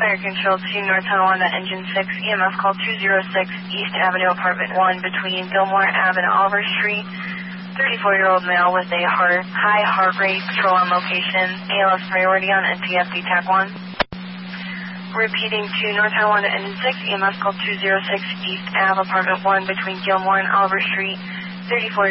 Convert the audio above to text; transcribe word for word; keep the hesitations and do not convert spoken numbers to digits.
Fire Control to North Tonawanda Engine six, E M F call two zero six, East Avenue, Apartment one, between Gilmore Ave and Oliver Street. thirty-four-year-old male with a heart, high heart rate, patrol on location, A L S priority on N T F B T A C one. Repeating to North Tonawanda Engine six, E M F call two zero six, East Ave, Apartment one, between Gilmore and Oliver Street. thirty-four